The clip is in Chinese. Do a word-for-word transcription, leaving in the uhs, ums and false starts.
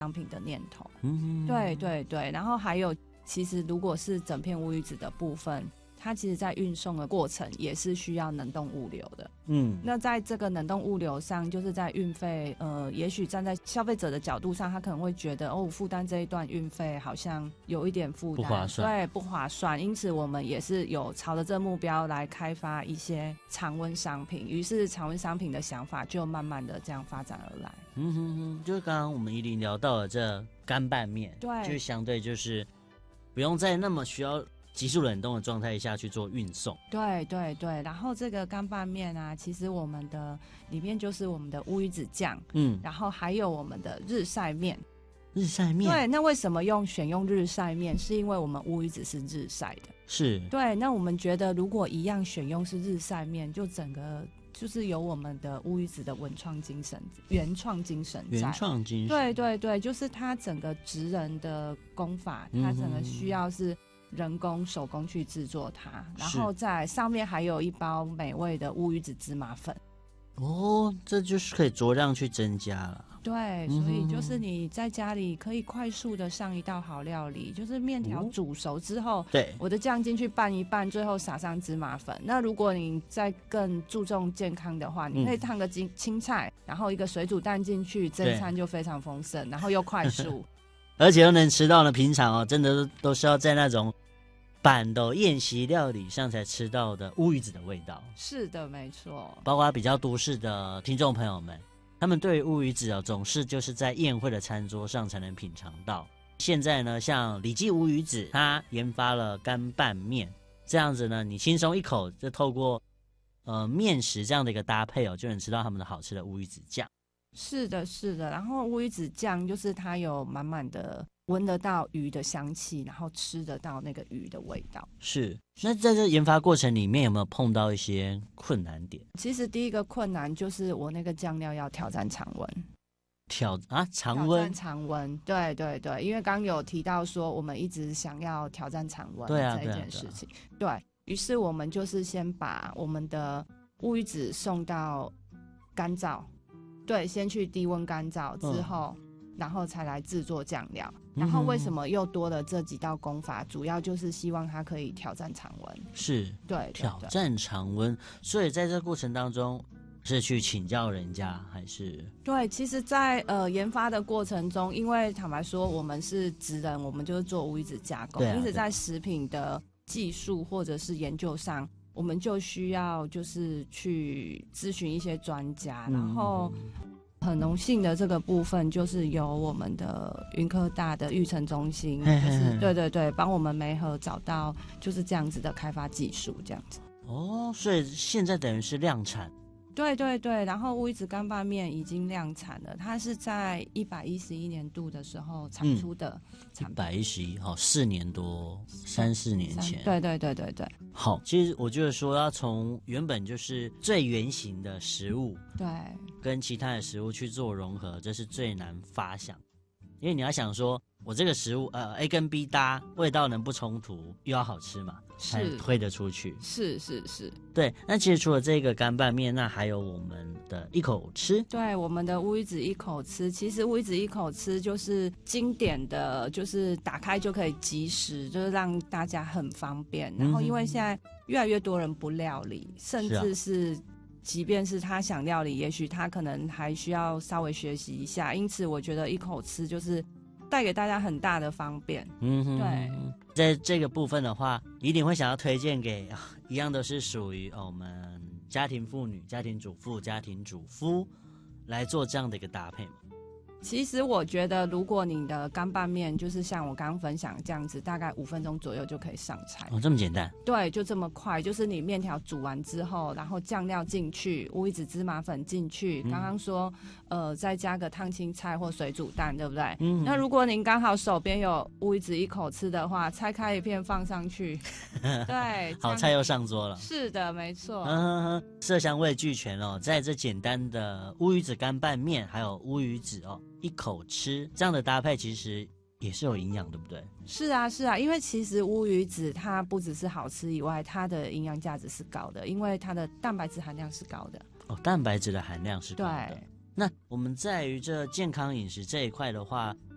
商品的念头。 嗯， 对对对，然后还有，其实如果是整片乌鱼子的部分，它其实在运送的过程也是需要冷冻物流的。 嗯， 那在这个冷冻物流上，就是在运费，呃，也许站在消费者的角度上，他可能会觉得，哦，负担这一段运费好像有一点负担， 不划算， 对，不划算。因此，我们也是有朝着这个目标来开发一些常温商品，于是常温商品的想法就慢慢的这样发展而来。 嗯哼哼，就是刚刚我们依琳聊到了这干拌面， 对， 就相对就是不用在那么需要急速冷冻的状态下去做运送。 对对对，然后这个干拌面啊，其实我们的里面就是我们的乌鱼子酱， 嗯， 然后还有我们的日晒面。 日晒面， 对，那为什么用选用日晒面？是因为我们乌鱼子是日晒的。 是， 对，那我们觉得如果一样选用是日晒面，就整个就是有我们的乌鱼子的文创精神、原创精神在。 原创精神， 对对对，就是它整个职人的工法，它整个需要是人工手工去制作它，然后在上面还有一包美味的乌鱼子芝麻粉。 哦，这就是可以酌量去增加了。 对，所以就是你在家里可以快速的上一道好料理，就是面条煮熟之后，哦、 对， 我的酱进去拌一拌，最后撒上芝麻粉。那如果你再更注重健康的话，你可以烫个青青菜，然后一个水煮蛋进去，这餐就非常丰盛，然后又快速， 而且又能吃到呢。平常哦，真的都是要在那种板的宴席料理上才吃到的乌鱼子的味道。 是的，没错。 包括比较都市的听众朋友们，他们对于乌鱼子哦，总是就是在宴会的餐桌上才能品尝到。现在呢，像李记乌鱼子，他研发了干拌面，这样子呢，你轻松一口就透过呃面食这样的一个搭配哦，就能吃到他们的好吃的乌鱼子酱。 是的，是的。然后乌鱼子酱就是它有满满的闻得到鱼的香气，然后吃得到那个鱼的味道。 是。那在这研发过程里面有没有碰到一些困难点？ 其实第一个困难就是我那个酱料要挑战常温。 挑啊常温， 挑战常温，对对对，因为刚有提到说我们一直想要挑战常温对啊这一件事情，对，啊对，于是我们就是先把我们的乌鱼子送到干燥，对，先去低温干燥之后、嗯、然后才来制作酱料。然后为什么又多了这几道工法、嗯、主要就是希望它可以挑战常温， 是， 对，对，对， 挑战常温。所以在这过程当中是去请教人家还是？ 对，其实在，在呃研发的过程中，因为坦白说，我们是职人，我们就是做乌鱼子加工， 啊、 因此在食品的技术或者是研究上，我们就需要就是去咨询一些专家，嗯、然后很荣幸的这个部分就是由我们的云科大的育成中心， 嘿嘿嘿就是对对对，帮我们媒合找到就是这样子的开发技术，这样子。 哦，所以现在等于是量产。 对对对，然后乌鱼子干拌面已经量产了，它是在一百一十一年度的时候产出的产品。 一百一十一，好，四年多，三四年前。 对对对对对。 好，其实我觉得说要从原本就是最原型的食物， 对， 跟其他的食物去做融合，这是最难发想，因为你要想说，我这个食物呃 A 跟 B 搭，味道能不冲突，又要好吃嘛，才推得出去。 是是是， 对。那其实除了这个干拌面，那还有我们的一口吃。 对，我们的乌鱼子一口吃，其实乌鱼子一口吃就是经典的，就是打开就可以即食，就是让大家很方便。然后因为现在越来越多人不料理，甚至是即便是他想料理，也许他可能还需要稍微学习一下。因此我觉得一口吃就是带给大家很大的方便。 嗯哼， 对， 在这个部分的话，一定会想要推荐给、啊、一样都是属于、哦、我们家庭妇女、家庭主妇、家庭主夫来做这样的一个搭配嘛。 其实我觉得，如果你的干拌面就是像我刚刚分享这样子，大概五分钟左右就可以上菜。 哦，这么简单？ 对，就这么快。就是你面条煮完之后，然后酱料进去，乌鱼子芝麻粉进去。刚刚说，呃，再加个烫青菜或水煮蛋，对不对？嗯。那如果您刚好手边有乌鱼子一口吃的话，拆开一片放上去，对， 好菜又上桌了。 是的，没错。 嗯，色香味俱全哦，在这简单的乌鱼子干拌面，还有乌鱼子哦。一口吃这样的搭配其实也是有营养，对不对？ 是啊是啊，因为其实乌鱼子它不只是好吃以外，它的营养价值是高的，因为它的蛋白质含量是高的。 哦，蛋白质的含量是高的。 对。 那我们在于这健康饮食这一块的话，